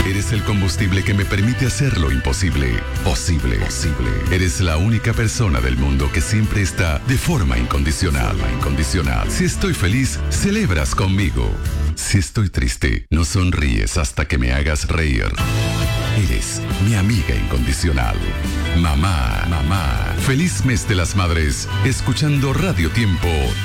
Eres el combustible que me permite hacer lo imposible posible. Eres la única persona del mundo que siempre está de forma incondicional. Si estoy feliz, celebras conmigo. Si estoy triste, no sonríes hasta que me hagas reír. Eres mi amiga incondicional. Mamá. Feliz mes de las madres, escuchando Radio Tiempo